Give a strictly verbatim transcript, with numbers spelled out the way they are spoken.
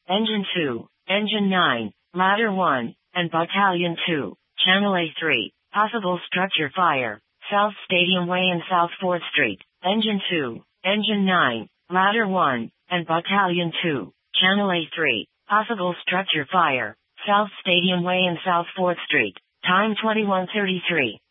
Engine two, Engine nine, Ladder one, and Battalion two, Channel A three, possible structure fire, South Stadium Way and South fourth Street. Engine two, Engine nine, Ladder one, and Battalion two, Channel A three, possible structure fire, South Stadium Way and South fourth Street. Time twenty-one thirty-three.